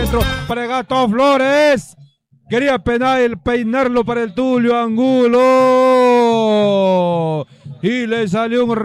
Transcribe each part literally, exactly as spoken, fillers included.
adentro para el Gato Flores. Quería penar, peinarlo para el Tulio Angulo. Y le salió un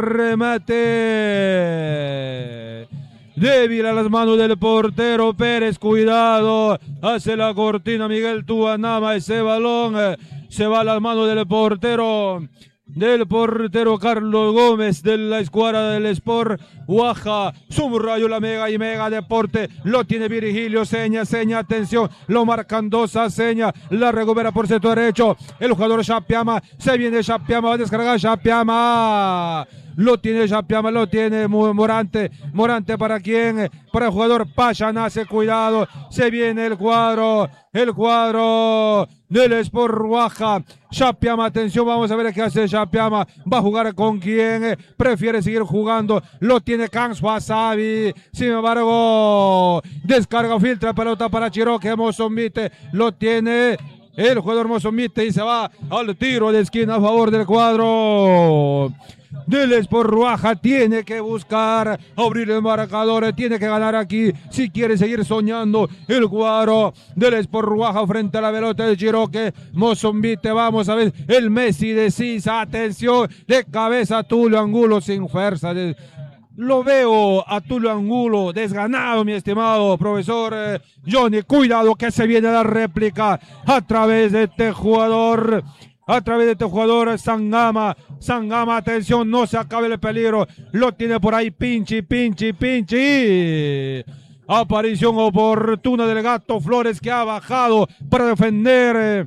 remate débil a las manos del portero Pérez. Cuidado, hace la cortina Miguel Tuanama. Ese balón se va a las manos del portero del portero Carlos Gómez de la escuadra del Sport Guaja. Subrayó la Mega y Mega Deporte. Lo tiene Virgilio. Seña, seña, atención. Lo marcan dos a seña. La recupera por sector derecho. El jugador Chapiama. Se viene Chapiama. Va a descargar Chapiama. Lo tiene Chapiama, lo tiene Morante. Morante para quién? Para el jugador Pachanace. Cuidado. Se viene el cuadro. El cuadro del Sport Guaja. Chapiama, atención, vamos a ver qué hace Chapiama. Va a jugar con quién. Prefiere seguir jugando. Lo tiene Kans Wasabi. Sin embargo, descarga, filtra pelota para Chiroque Mozambite. Lo tiene el jugador Mozambite y se va al tiro de esquina a favor del cuadro del Sport Guaja. Tiene que buscar abrir el marcador, tiene que ganar aquí si quiere seguir soñando el cuadro del Sport Guaja frente a la pelota de Chiroque Mozambite. Vamos a ver el Messi de Sisa, atención, de cabeza Tulio Angulo sin fuerza. De... Lo veo a Tulio Angulo desganado, mi estimado profesor eh, Johnny. Cuidado que se viene la réplica a través de este jugador. A través de este jugador Sangama. Sangama, atención, no se acabe el peligro. Lo tiene por ahí Pinchi, Pinchi, Pinchi. Aparición oportuna del Gato Flores que ha bajado para defender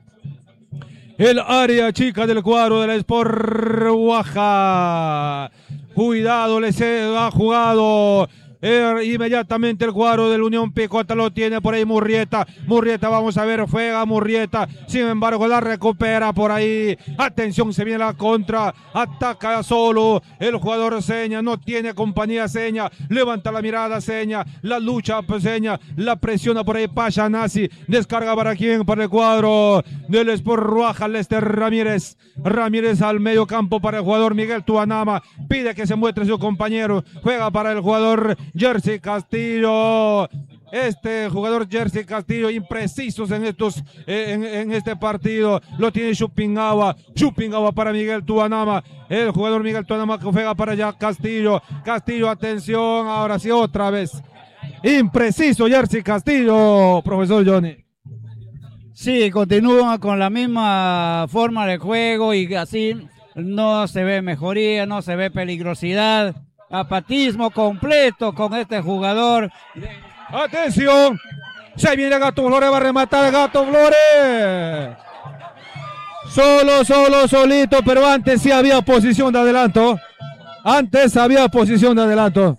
el área chica del cuadro del Sport Guaja. Cuidado, le se ha jugado. Eh, inmediatamente el cuadro del Unión Picota lo tiene por ahí Murrieta. Murrieta, vamos a ver, juega Murrieta. Sin embargo, la recupera por ahí. Atención, se viene la contra. Ataca solo el jugador Seña. No tiene compañía Seña. Levanta la mirada Seña. La lucha Seña. La presiona por ahí Pachanazi. Descarga para quién, para el cuadro del Sport Guaja. Lester Ramírez. Ramírez al medio campo para el jugador Miguel Tuanama. Pide que se muestre su compañero. Juega para el jugador Jersey Castillo. Este jugador Jersey Castillo, imprecisos en estos eh, en, en este partido. Lo tiene Chupingawa. Chupingawa para Miguel Tuanama. El jugador Miguel Tuanama que juega para allá Castillo. Castillo, atención. Ahora sí, otra vez. Impreciso Jersey Castillo, profesor Johnny. Sí, continúa con la misma forma de juego y así no se ve mejoría, no se ve peligrosidad. Apatismo completo con este jugador. Atención, se viene Gato Flores, va a rematar Gato Flores. Solo, solo, solito, pero antes sí había posición de adelanto. Antes había posición de adelanto.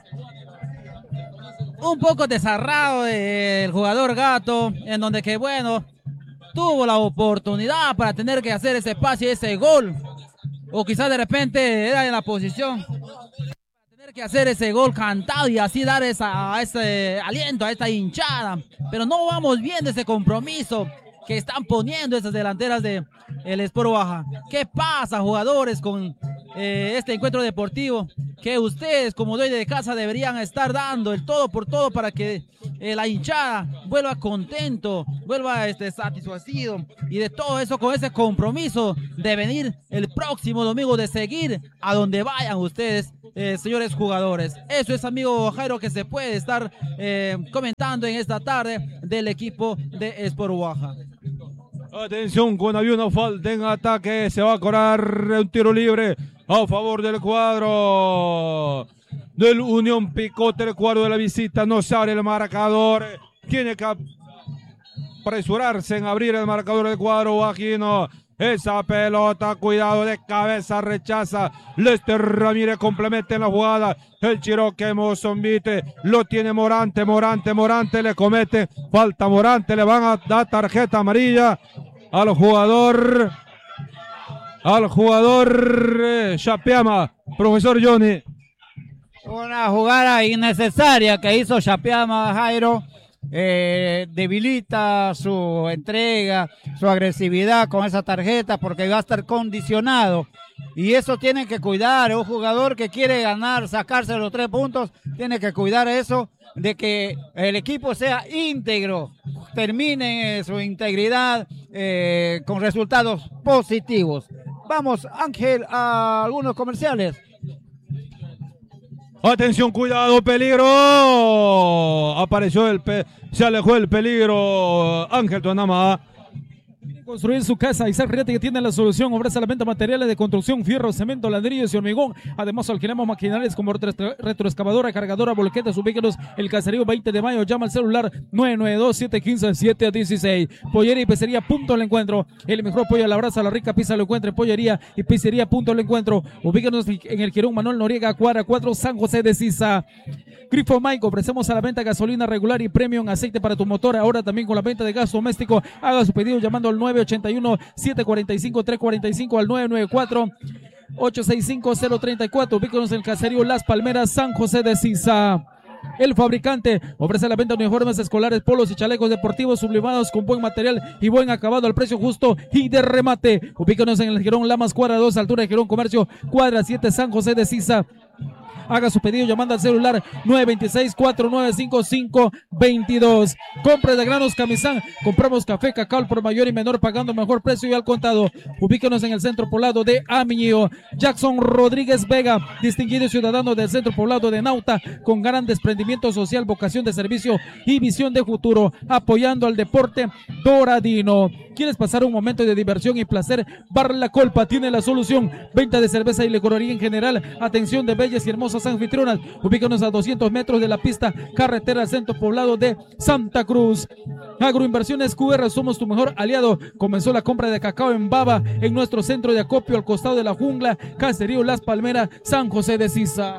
Un poco desarrado del jugador Gato, en donde que bueno, tuvo la oportunidad para tener que hacer ese pase y ese gol. O quizás de repente era en la posición que hacer ese gol cantado y así dar esa, ese aliento a esta hinchada, pero no vamos viendo ese compromiso que están poniendo esas delanteras de el Sport Guaja. ¿Qué pasa, jugadores, con eh, este encuentro deportivo? Que ustedes, como dueños de casa, deberían estar dando el todo por todo para que eh, la hinchada vuelva contento, vuelva este, satisfacido, y de todo eso con ese compromiso de venir el próximo domingo, de seguir a donde vayan ustedes, eh, señores jugadores. Eso es, amigo Jairo, que se puede estar eh, comentando en esta tarde del equipo de Sport Guaja. Atención, cuando había una falta en ataque, se va a cobrar un tiro libre a favor del cuadro del Unión Picota. El cuadro de la visita no se abre el marcador. Tiene que apresurarse en abrir el marcador del cuadro guajino. Esa pelota, cuidado, de cabeza, rechaza Lester Ramírez, complementa en la jugada el Chiroque Mozambite. Lo tiene Morante, Morante, Morante, le comete falta Morante, le van a dar tarjeta amarilla al jugador al jugador eh, Chapiama, profesor Johnny. Una jugada innecesaria que hizo Chapiama, Jairo. Eh, debilita su entrega, su agresividad con esa tarjeta, porque va a estar condicionado, y eso tiene que cuidar. Un jugador que quiere ganar, sacarse los tres puntos, tiene que cuidar eso, de que el equipo sea íntegro, terminen su integridad eh, con resultados positivos. Vamos, Ángel, a algunos comerciales. Atención, cuidado, peligro. Apareció el pe se alejó el peligro. Ángel Tuanama. Construir su casa. Isaac Riete, que tiene la solución, ofrece la venta de materiales de construcción, fierro, cemento, ladrillos y hormigón. Además alquilamos maquinarias como retroexcavadora, cargadora, volquetas. Ubíquenos el Caserío veinte de mayo. Llama al celular nueve nueve dos, siete uno cinco, siete uno seis. Pollería y pizzería Punto al Encuentro. El mejor pollo a la brasa, la rica pizza lo encuentra en Pollería y Pizzería Punto al Encuentro. Ubíquenos en el Quirón Manuel Noriega, cuadra cuatro, San José de Sisa. Grifo Mike, ofrecemos a la venta gasolina regular y premium, aceite para tu motor, ahora también con la venta de gas doméstico. Haga su pedido llamando al nueve ocho uno, siete cuatro cinco, tres cuatro cinco, al nueve nueve cuatro, ocho seis cinco, cero tres cuatro. Ubícanos en el Caserío Las Palmeras, San José de Sisa. El fabricante ofrece la venta de uniformes escolares, polos y chalecos deportivos sublimados con buen material y buen acabado al precio justo y de remate. Ubícanos en el Girón Lamas, cuadra dos, altura de Girón Comercio, cuadra siete, San José de Sisa. Haga su pedido llamando al celular nueve dos seis, cuatro nueve cinco cinco, dos dos. Compra de granos Camisán. Compramos café, cacao por mayor y menor, pagando mejor precio y al contado. Ubíquenos en el centro poblado de Aminio. Jackson Rodríguez Vega, distinguido ciudadano del centro poblado de Nauta, con gran desprendimiento social, vocación de servicio y visión de futuro, apoyando al deporte doradino. ¿Quieres pasar un momento de diversión y placer? Bar La Colpa tiene la solución. Venta de cerveza y licorería en general. Atención de bellas y hermosas anfitrionas. Ubícanos a doscientos metros de la pista, carretera al centro poblado de Santa Cruz. Agroinversiones Q R, somos tu mejor aliado. Comenzó la compra de cacao en Baba en nuestro centro de acopio al costado de la jungla, Caserío Las Palmeras, San José de Sisa.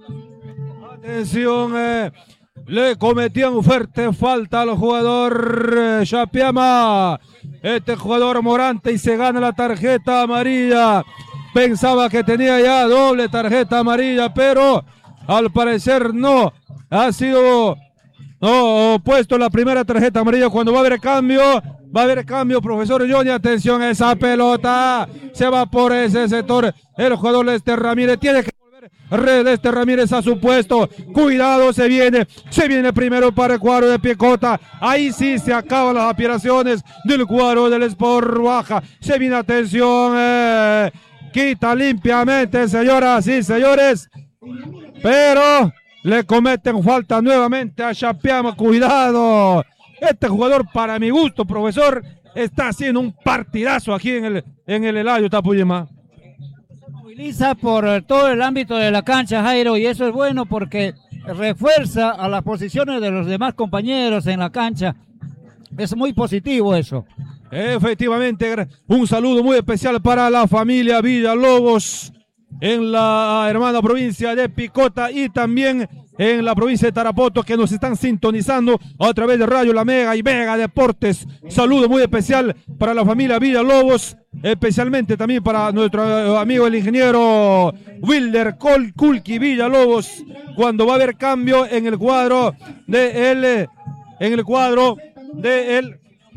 Atención, eh, le cometían fuerte falta al jugador eh, Chapiama. Este jugador Morante y se gana la tarjeta amarilla. Pensaba que tenía ya doble tarjeta amarilla, pero al parecer no. Ha sido no, puesto la primera tarjeta amarilla. Cuando va a haber cambio, va a haber cambio, profesor Johnny. Atención, esa pelota se va por ese sector. El jugador Lester Ramírez tiene que Red Este Ramírez a su puesto. Cuidado, se viene. Se viene primero para el cuadro de Picota. Ahí sí se acaban las aspiraciones del cuadro del Sport Baja. Se viene, atención. Eh, quita limpiamente, señoras y señores. Pero le cometen falta nuevamente a Chapiama. Cuidado. Este jugador, para mi gusto, profesor, está haciendo un partidazo aquí en el, en el Eladio Tapuyima. Moviliza por todo el ámbito de la cancha, Jairo, y eso es bueno porque refuerza a las posiciones de los demás compañeros en la cancha. Es muy positivo eso. Efectivamente, un saludo muy especial para la familia Villalobos en la hermana provincia de Picota y también en la provincia de Tarapoto, que nos están sintonizando a través de Radio La Mega y Mega Deportes. Saludo muy especial para la familia Villalobos, especialmente también para nuestro amigo el ingeniero Wilder Col Kulki Villalobos, cuando va a haber cambio en el cuadro de el, en el cuadro de el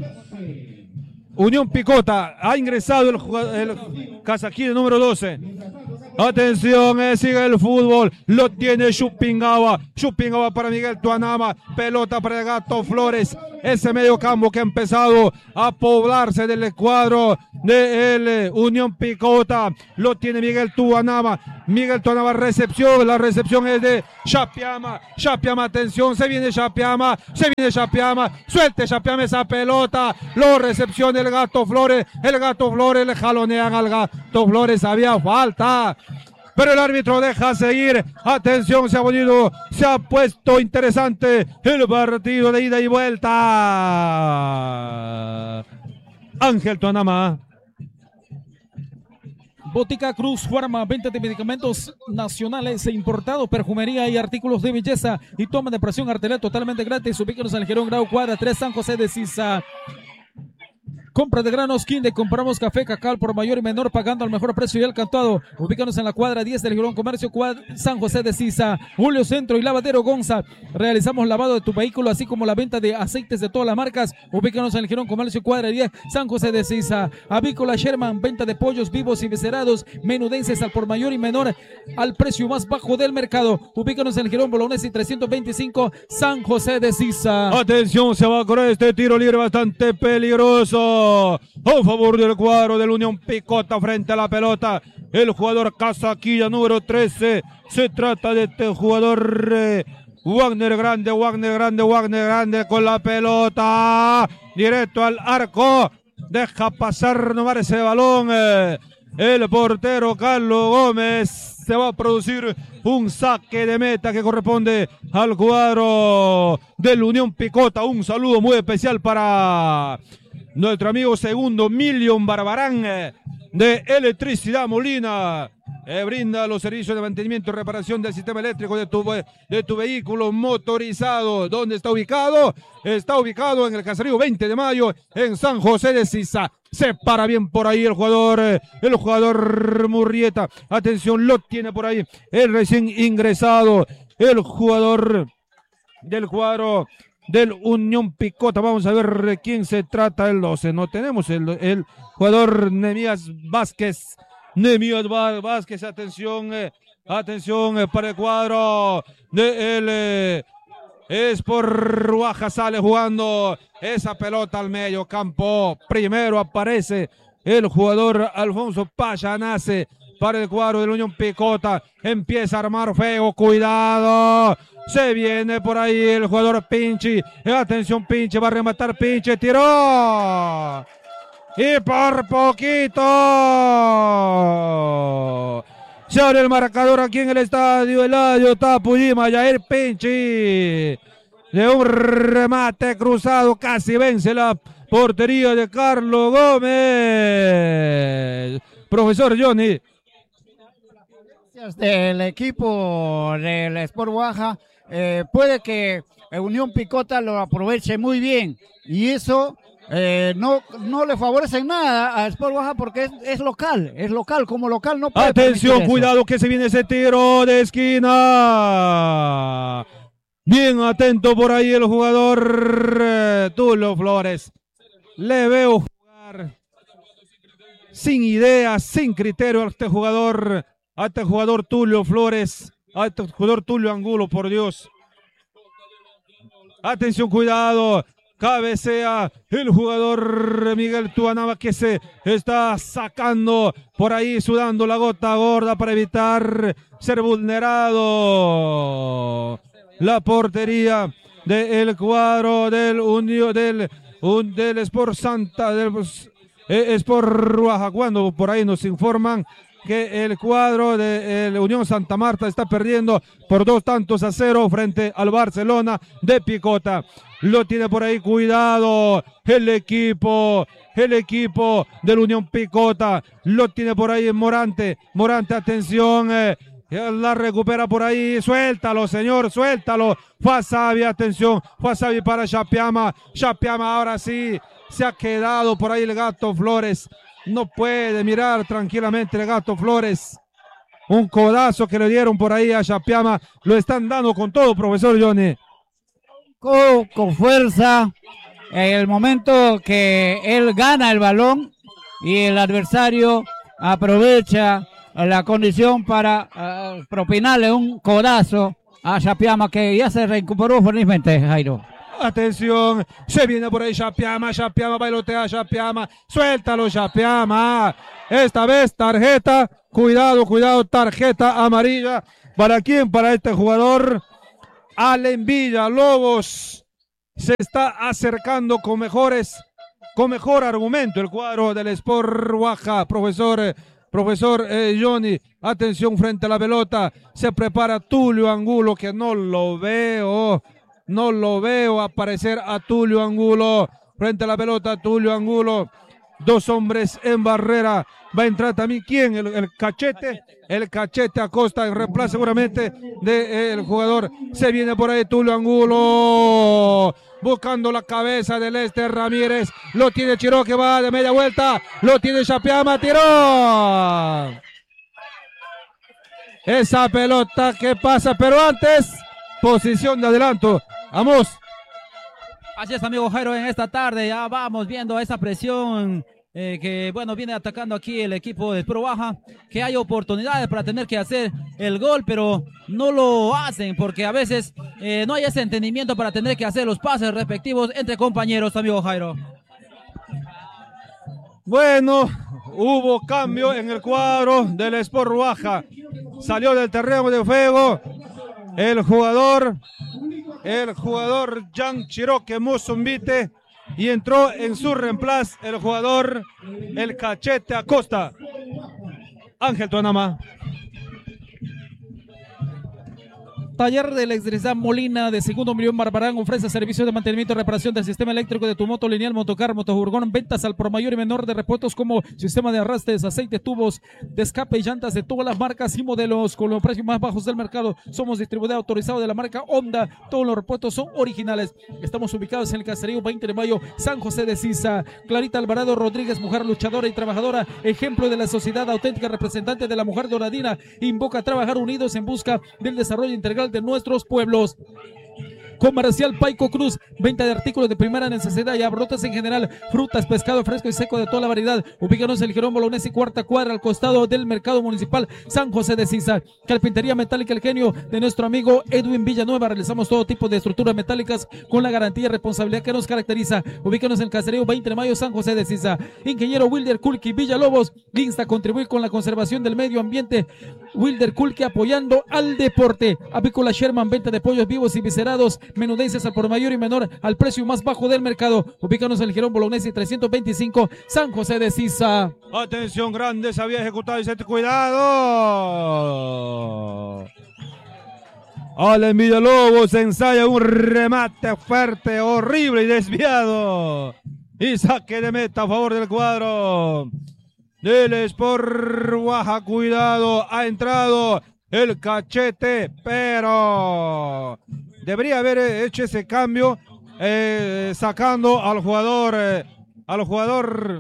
Unión Picota. Ha ingresado el, el casaquí de número doce. Atención, eh, sigue el fútbol, lo tiene Chupingawa, Chupingawa para Miguel Tuanama, pelota para el Gato Flores, ese medio campo que ha empezado a poblarse del cuadro de el, eh, Unión Picota, lo tiene Miguel Tuanama, Miguel Tuanama recepción, la recepción es de Chapiama, Chapiama, atención, se viene Chapiama, se viene Chapiama, suelte Chapiama esa pelota, lo recepciona el Gato Flores, el Gato Flores le jalonean al Gato Flores, había falta. Pero el árbitro deja seguir. Atención, se ha ponido, se ha puesto interesante el partido de ida y vuelta. Ángel Tuanama. Botica Cruz Pharma, venta de medicamentos nacionales e importados, perfumería y artículos de belleza y toma de presión arterial totalmente gratis. Ubíquenos en el Girón Grau, cuadra tres, San José de Sisa. Compra de granos Quinde, compramos café, cacao por mayor y menor, pagando al mejor precio y al cantado. Ubícanos en la cuadra diez del Girón Comercio, cuadra San José de Sisa, Julio Centro y Lavadero Gonza. Realizamos lavado de tu vehículo, así como la venta de aceites de todas las marcas. Ubícanos en el Girón Comercio, cuadra diez, San José de Sisa. Avícola Sherman, venta de pollos vivos y viscerados, menudenses al por mayor y menor, al precio más bajo del mercado. Ubícanos en el Girón Bolognesi trescientos veinticinco, San José de Sisa. Atención, se va a correr este tiro libre bastante peligroso a favor del cuadro del Unión Picota frente a la pelota. El jugador Casaquilla número trece. Se trata de este jugador eh, Wagner Grande, Wagner Grande, Wagner Grande con la pelota. Directo al arco. Deja pasar nomás ese balón. Eh, el portero Carlos Gómez. Se va a producir un saque de meta que corresponde al cuadro del Unión Picota. Un saludo muy especial para nuestro amigo segundo Milion Barbarán de Electricidad Molina. Eh, brinda los servicios de mantenimiento y reparación del sistema eléctrico de tu, de tu vehículo motorizado. ¿Dónde está ubicado? Está ubicado en el caserío veinte de mayo en San José de Sisa. Se para bien por ahí el jugador, eh, el jugador Murrieta. Atención, lo tiene por ahí el recién ingresado, el jugador del cuadro del Unión Picota. Vamos a ver de quién se trata el doce. No tenemos el, el jugador Nemías Vázquez. Nemías Vázquez, atención, eh, atención eh, para el cuadro de el eh, Sport Huaja. Sale jugando esa pelota al medio campo. Primero aparece el jugador Alfonso Payanace para el cuadro del Unión Picota. Empieza a armar feo, cuidado. Se viene por ahí el jugador Pinchi. Atención, Pinchi, va a rematar Pinchi, tiró. Y por poquito se abre el marcador aquí en el estadio Eladio Tapujima. Yair Pinchi, de un remate cruzado, casi vence la portería de Carlos Gómez. Profesor Johnny. Del equipo del Sport Huaja, eh, puede que Unión Picota lo aproveche muy bien, y eso Eh, no, no le favorece nada a Sport Huaja porque es, es local, es local, como local no puede. Atención, cuidado que se viene ese tiro de esquina. Bien atento por ahí el jugador eh, Tulio Flores. Le veo jugar sin ideas, sin criterio a este jugador, a este jugador Tulio Flores, a este jugador Tulio Angulo, por Dios. Atención, cuidado. Cabecea el jugador Miguel Tuanaba, que se está sacando por ahí, sudando la gota gorda para evitar ser vulnerado. La portería del cuadro del Unión del, un, del Sport Santa, del eh, Sport Huaja, cuando por ahí nos informan que el cuadro de el Unión Santa Marta está perdiendo por dos tantos a cero frente al Barcelona de Picota. Lo tiene por ahí, cuidado, el equipo, el equipo del Unión Picota. Lo tiene por ahí Morante, Morante, atención, eh, la recupera por ahí, suéltalo señor, suéltalo. Fasabi, atención, Fasabi para Chapiama, Chapiama ahora sí, se ha quedado por ahí el Gato Flores. No puede mirar tranquilamente el Gato Flores. Un codazo que le dieron por ahí a Chapiama. Lo están dando con todo, profesor Johnny. Con, con fuerza. En el momento que él gana el balón y el adversario aprovecha la condición para uh, propinarle un codazo a Chapiama, que ya se recuperó felizmente, Jairo. Atención, se viene por ahí Chapiama, Chapiama bailotea, Chapiama, suéltalo Chapiama. Esta vez tarjeta, cuidado, cuidado, tarjeta amarilla. ¿Para quién? Para este jugador. Allen Villalobos se está acercando con mejores, con mejor argumento el cuadro del Sport Huaja. Profesor, profesor eh, Johnny, atención frente a la pelota. Se prepara Tulio Angulo, que no lo veo. No lo veo aparecer a Tulio Angulo frente a la pelota. Tulio Angulo dos hombres en barrera. Va a entrar también, ¿quién? El, el cachete, el cachete Acosta, en reemplazo seguramente del jugador. Se viene por ahí Tulio Angulo, buscando la cabeza del Este Ramírez. Lo tiene Chiro, que va de media vuelta. Lo tiene Chapeama, tiró. Esa pelota que pasa, pero antes, posición de adelanto. Vamos. Así es, amigo Jairo, en esta tarde ya vamos viendo esa presión eh, que, bueno, viene atacando aquí el equipo de Pro Baja, que hay oportunidades para tener que hacer el gol, pero no lo hacen porque a veces eh, no hay ese entendimiento para tener que hacer los pases respectivos entre compañeros, amigo Jairo. Bueno, hubo cambio en el cuadro del Sport Baja. Salió del terreno de juego el jugador, el jugador Jan Chiroque Musumbite, y entró en su reemplazo el jugador, el cachete Acosta. Ángel Tuanama. Taller de Electricidad Molina de Segundo Millón Barbarán ofrece servicios de mantenimiento y reparación del sistema eléctrico de tu moto lineal, motocar, motojurgón, ventas al por mayor y menor de repuestos como sistema de arrastres, aceites, tubos de escape y llantas de todas las marcas y modelos con los precios más bajos del mercado. Somos distribuidor autorizado de la marca Honda. Todos los repuestos son originales. Estamos ubicados en el caserío veinte de mayo, San José de Sisa. Clarita Alvarado Rodríguez, mujer luchadora y trabajadora, ejemplo de la sociedad auténtica, representante de la mujer doradina, invoca a trabajar unidos en busca del desarrollo integral de nuestros pueblos. Comercial Paico Cruz, venta de artículos de primera necesidad y abarrotes en general, frutas, pescado fresco y seco de toda la variedad. Ubícanos en el Jerón Bolognesi, cuarta cuadra, al costado del Mercado Municipal San José de Sisa. Carpintería metálica El Genio, de nuestro amigo Edwin Villanueva. Realizamos todo tipo de estructuras metálicas con la garantía y responsabilidad que nos caracteriza. Ubícanos en el caserío veinte de mayo, San José de Sisa. Ingeniero Wilder Kulki Villalobos insta a contribuir con la conservación del medio ambiente. Wilder Kulki apoyando al deporte. Avícola Sherman, venta de pollos vivos y viscerados, menudencias al por mayor y menor al precio más bajo del mercado. Ubícanos en el Jerón Bolognesi trescientos veinticinco, San José de Sisa. Atención, grande, se había ejecutado y se cuidado. Allen Villalobos ensaya un remate fuerte, horrible y desviado. Y saque de meta a favor del cuadro del Sport Baja. Cuidado, ha entrado el cachete, pero debería haber hecho ese cambio, eh, sacando al jugador, eh, al jugador,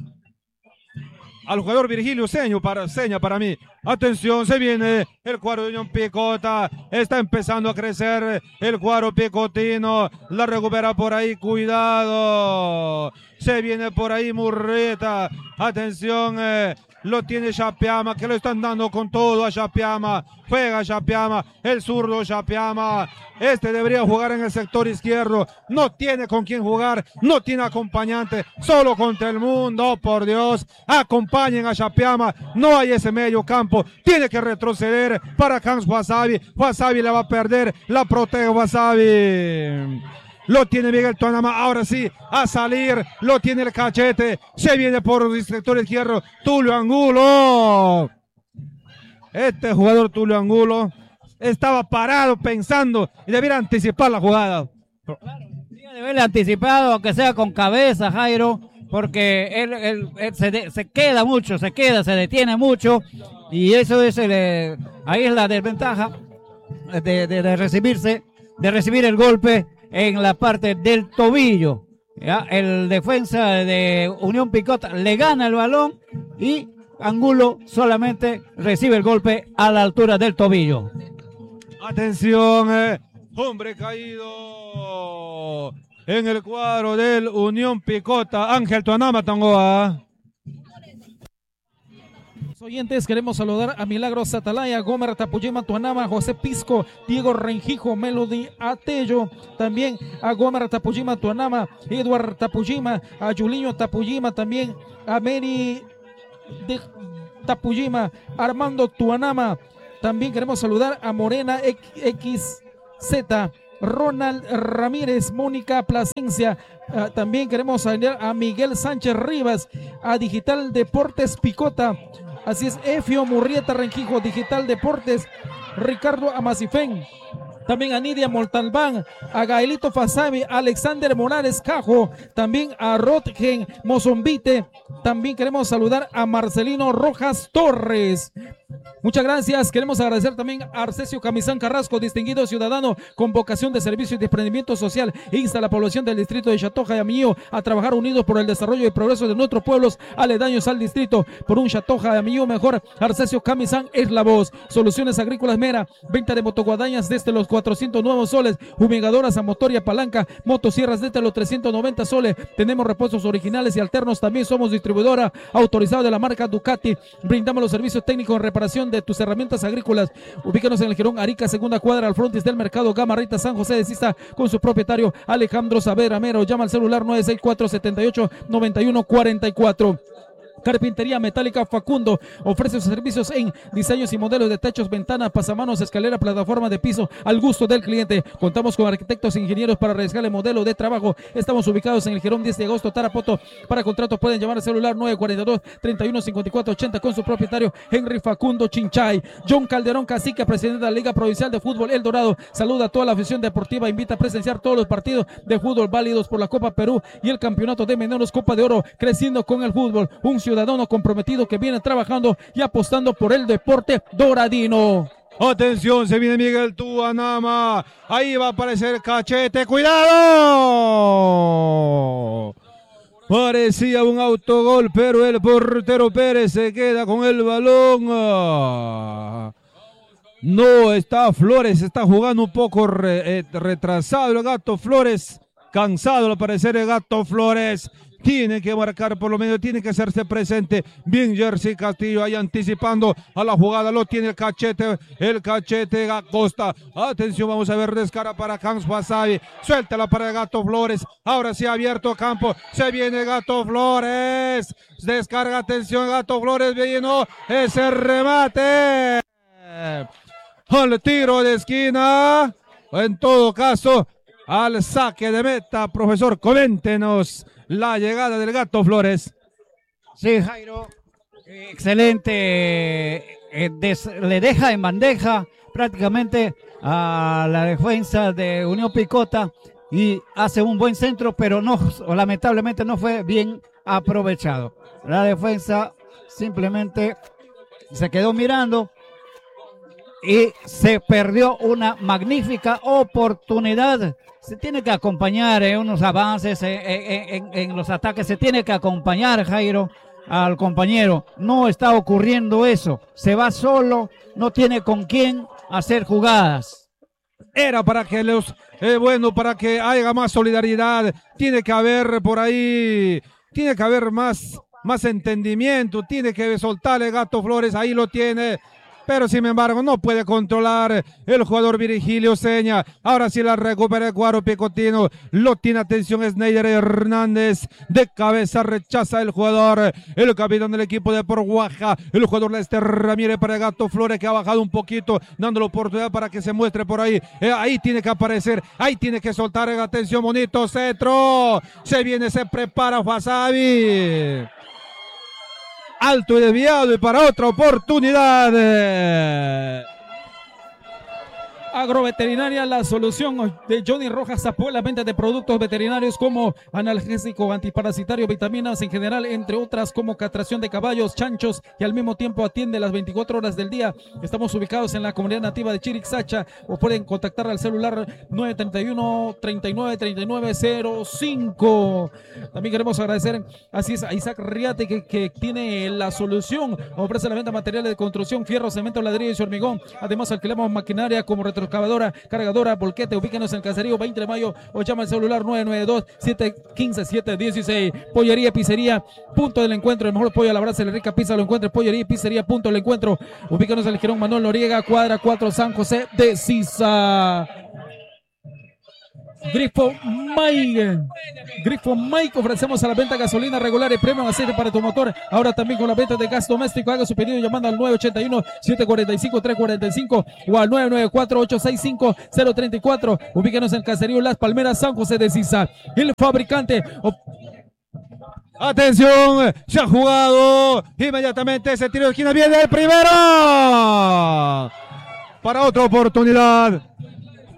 al jugador Virgilio Seño para, Seña para mí. Atención, se viene el cuadro de Unión Picota, está empezando a crecer el cuadro picotino, la recupera por ahí, cuidado, se viene por ahí Murrieta, atención, eh, lo tiene Chapeama, que lo están dando con todo a Chapeama. Juega Chapeama, el zurdo Chapeama. Este debería jugar en el sector izquierdo. No tiene con quién jugar, no tiene acompañante, solo contra el mundo. Oh, por Dios, acompañen a Chapeama. No hay ese medio campo. Tiene que retroceder para Hans Wasabi. Wasabi la va a perder, la protege Wasabi. Lo tiene Miguel Tuanama, ahora sí, a salir, lo tiene el cachete, se viene por el sector izquierdo, Tulio Angulo. Este jugador Tulio Angulo estaba parado pensando y debiera anticipar la jugada. Debe haberle anticipado, aunque sea con cabeza, Jairo, porque él, él, él se, de, se queda mucho, se queda, se detiene mucho, y eso es el, eh, ahí es la desventaja de, de, de recibirse, de recibir el golpe en la parte del tobillo. ¿Ya? El defensa de Unión Picota le gana el balón y Angulo solamente recibe el golpe a la altura del tobillo. Atención, eh, hombre caído en el cuadro del Unión Picota, Ángel Tuanama Tangoa. Oyentes, queremos saludar a Milagros Atalaya, Gomer Tapuyima Tuanama, José Pisco, Diego Renjijo, Melody Atello, también a Gomer Tapuyima Tuanama, Eduard Tapuyima, a Yuliño Tapuyima, también a Mary de Tapuyima, Armando Tuanama. También queremos saludar a Morena X Z, Ronald Ramírez, Mónica Plasencia. Uh, también queremos saludar a Miguel Sánchez Rivas, a Digital Deportes Picota. Así es, Efio Murrieta Renjijo, Digital Deportes, Ricardo Amacifén, también a Nidia Montalbán, a Gaelito Fasabi, a Alexander Morales Cajo, también a Rotgen Mozombite, también queremos saludar a Marcelino Rojas Torres. Muchas gracias, queremos agradecer también a Arcesio Camizán Carrasco, distinguido ciudadano con vocación de servicio y desprendimiento social, insta a la población del distrito de Chatoja y Amilló a trabajar unidos por el desarrollo y progreso de nuestros pueblos aledaños al distrito, por un Chatoja y Amilló mejor. Arcesio Camizán es la voz. Soluciones Agrícolas Mera, venta de motoguadañas desde los cuatrocientos nuevos soles, fumigadoras a motor y a palanca, motosierras desde los trescientos noventa soles, tenemos repuestos originales y alternos, también somos distribuidora autorizada de la marca Ducati, brindamos los servicios técnicos en reparación de tus herramientas agrícolas. Ubícanos en el Girón Arica, segunda cuadra, al frontis del mercado Gamarrita, San José de Sista, con su propietario Alejandro Saavedra Mero. Llama al celular nueve seis cuatro, siete ocho, nueve uno cuatro cuatro. Carpintería Metálica Facundo ofrece sus servicios en diseños y modelos de techos, ventanas, pasamanos, escalera, plataforma de piso al gusto del cliente. Contamos con arquitectos e ingenieros para realizar el modelo de trabajo. Estamos ubicados en el Girón diez de agosto, Tarapoto. Para contratos pueden llamar al celular nueve cuatro dos, tres uno cinco cuatro ocho cero con su propietario Henry Facundo Chinchay. John Calderón Cacique, presidente de la Liga Provincial de Fútbol El Dorado, saluda a toda la afición deportiva, invita a presenciar todos los partidos de fútbol válidos por la Copa Perú y el Campeonato de Menores Copa de Oro, creciendo con el fútbol. Un ciudadano comprometido que viene trabajando y apostando por el deporte doradino. Atención, se viene Miguel Tuanama. Ahí va a aparecer Cachete. ¡Cuidado! Parecía un autogol, pero el portero Pérez se queda con el balón. No está Flores, está jugando un poco re, eh, retrasado el Gato Flores. Cansado al parecer el Gato Flores. Tiene que marcar por lo menos, tiene que hacerse presente. Bien Jersey Castillo ahí anticipando a la jugada, lo tiene el Cachete, el Cachete Acosta. Atención, vamos a ver descara para Hans Wasabi. Suéltala para el Gato Flores. Ahora sí abierto campo. Se viene Gato Flores. Descarga, atención, Gato Flores vino ese remate. Al tiro de esquina. En todo caso, al saque de meta. Profesor, coméntenos la llegada del Gato Flores. Sí, Jairo, excelente, eh, des, le deja en bandeja prácticamente a la defensa de Unión Picota y hace un buen centro, pero no, lamentablemente no fue bien aprovechado. La defensa simplemente se quedó mirando y se perdió una magnífica oportunidad. Se tiene que acompañar en unos avances, en, en, en, en los ataques, se tiene que acompañar, Jairo, al compañero. No está ocurriendo eso, se va solo, no tiene con quién hacer jugadas. Era para que los, eh, bueno, para que haya más solidaridad, tiene que haber por ahí, tiene que haber más, más entendimiento, tiene que soltar el Gato Flores, ahí lo tiene. Pero sin embargo no puede controlar el jugador Virgilio Seña. Ahora sí la recupera el cuadro picotino. Lo tiene, atención, Sneider Hernández. De cabeza rechaza el jugador, el capitán del equipo de Por Guaja. El jugador Lester Ramírez para el Gato Flores, que ha bajado un poquito, dando la oportunidad para que se muestre por ahí. Eh, ahí tiene que aparecer, ahí tiene que soltar. Atención, bonito centro. Se viene, se prepara Wasabi. Alto y desviado y para otra oportunidad. Agroveterinaria, la solución de Johnny Rojas apoya la venta de productos veterinarios como analgésico, antiparasitario, vitaminas en general, entre otras, como castración de caballos, chanchos, y al mismo tiempo atiende las veinticuatro horas del día. Estamos ubicados en la comunidad nativa de Chiricsacha, o pueden contactar al celular nueve tres uno, tres nueve, tres nueve cero cinco. También queremos agradecer así es a Isaac Riate, que, que tiene la solución, ofrece la venta de materiales de construcción, fierro, cemento, ladrillo y hormigón. Además alquilamos maquinaria como retro excavadora, cargadora, volquete. Ubíquenos en el Caserío veinte de mayo o llama al celular nueve nueve dos, siete uno cinco, siete uno seis. Pollería y Pizzería, punto del encuentro. El mejor pollo a la brasa, la rica pizza lo encuentra. Pollería y Pizzería, punto del encuentro. Ubíquenos en el Girón Manuel Noriega, cuadra cuatro, San José de Sisa. Grifo Mike, Grifo Mike, ofrecemos a la venta gasolina regular y premium aceite para tu motor. Ahora también con la venta de gas doméstico. Haga su pedido llamando al nueve ocho uno, siete cuatro cinco, tres cuatro cinco o al nueve nueve cuatro, ocho seis cinco, cero tres cuatro. Ubíquenos en el Caserío Las Palmeras, San José de Sisa. El fabricante. Atención, se ha jugado inmediatamente ese tiro de esquina. Viene el primero para otra oportunidad.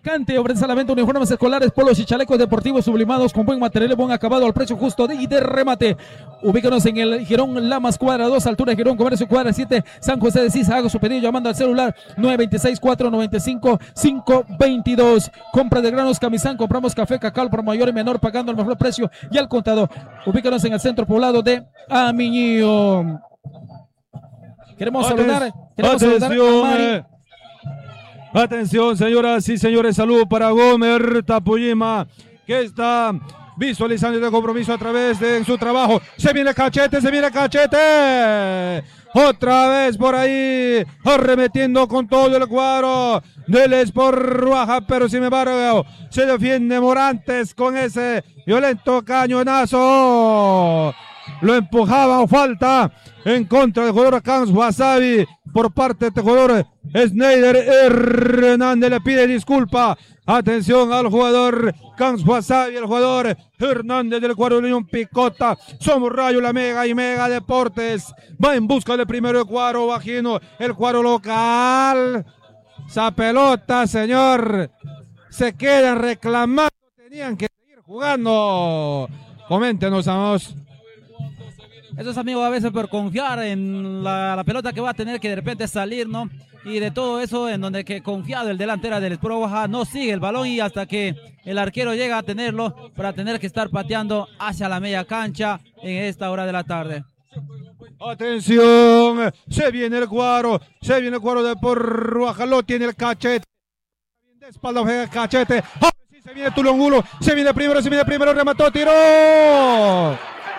Alicante ofrece a la venta uniformes escolares, polos y chalecos deportivos sublimados con buen material y buen acabado al precio justo y de remate. Ubícanos en el Girón Lamas cuadra dos, altura Girón Comercio cuadra siete, San José de Sisa. Haga su pedido llamando al celular nueve dos seis, cuatro nueve cinco, cinco dos dos. Compra de granos Camisán, compramos café, cacao por mayor y menor pagando el mejor precio y al contado. Ubícanos en el centro poblado de Aminío. Queremos Aten saludar, queremos atención, saludar a Mari. eh. Atención, señoras y señores, salud para Gomer Tapuyima, que está visualizando el compromiso a través de su trabajo. Se viene Cachete, se viene Cachete. Otra vez por ahí, arremetiendo con todo el cuadro del Sport Baja, pero sin embargo se defiende Morantes con ese violento cañonazo. Lo empujaba o falta en contra del jugador Kans Wasabi por parte de este jugador Schneider Hernández. Le pide disculpa. Atención al jugador Kans Wasabi, el jugador Hernández del cuadro de Unión Picota. Somos Rayo, la Mega y Mega Deportes. Va en busca del primero cuadro bajino, el cuadro local. Esa pelota, señor, se quedan reclamando. Tenían que seguir jugando. Coméntenos, vamos. Eso es, amigo, a veces por confiar en la, la pelota que va a tener que de repente salir, ¿no? Y de todo eso, en donde que confiado el delantera del Sport Baja no sigue el balón y hasta que el arquero llega a tenerlo para tener que estar pateando hacia la media cancha en esta hora de la tarde. Atención, se viene el cuadro, se viene el cuadro de por Baja, lo tiene el Cachete. De espalda juega el Cachete. Ahora sí se viene Tulongulo, se viene primero, se viene primero, remató, tiró.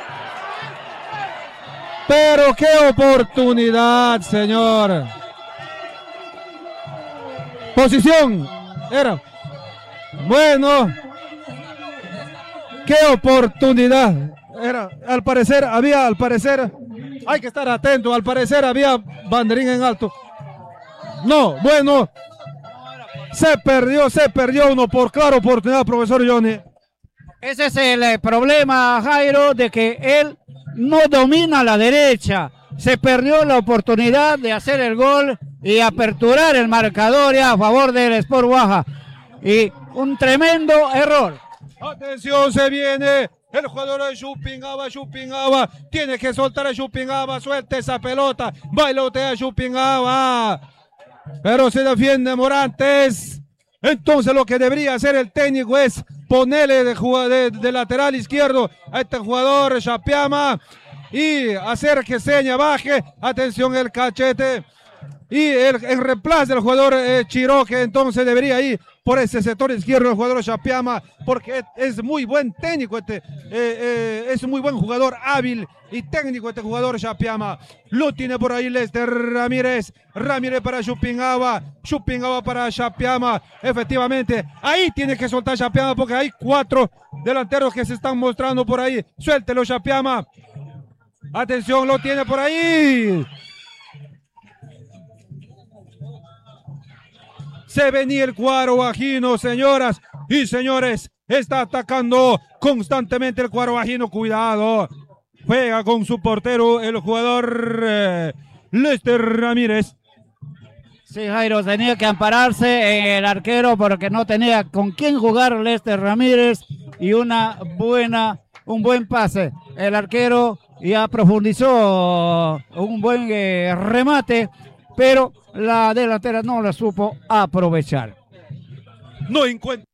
Pero qué oportunidad, señor. Posición. Era. Bueno. Qué oportunidad. Era. Al parecer, había, al parecer, hay que estar atento. Al parecer había banderín en alto. No, bueno. Se perdió, se perdió uno por clara oportunidad, profesor Johnny. Ese es el eh, problema, Jairo, de que él no domina la derecha. Se perdió la oportunidad de hacer el gol y aperturar el marcador ya a favor del Sport Baja. Y un tremendo error. Atención, se viene el jugador de Chupingaba, Chupingaba. Tiene que soltar a Chupingaba, suelta esa pelota. Bailotea Chupingaba. Pero se defiende Morantes. Entonces lo que debería hacer el técnico es ponerle de, de, de lateral izquierdo a este jugador Chapiama y hacer que Seña baje. Atención el Cachete y el, el reemplazo del jugador eh, Chiroque. Entonces debería ir por ese sector izquierdo el jugador Chapiama, porque es, es muy buen técnico este, eh, eh, es muy buen jugador, hábil y técnico este jugador Chapiama. Lo tiene por ahí Lester Ramírez, Ramírez para Chupingaba, Chupingaba para Chapiama. Efectivamente, ahí tiene que soltar Chapiama porque hay cuatro delanteros que se están mostrando por ahí. Suéltelo Chapiama. Atención, lo tiene por ahí. Se venía el cuadro bajino, señoras y señores. Está atacando constantemente el cuadro bajino. Cuidado. Juega con su portero el jugador eh, Lester Ramírez. Sí, Jairo, tenía que ampararse en el arquero porque no tenía con quién jugar Lester Ramírez y una buena, un buen pase. El arquero ya profundizó un buen eh, remate, pero la delantera no la supo aprovechar. No encuentra.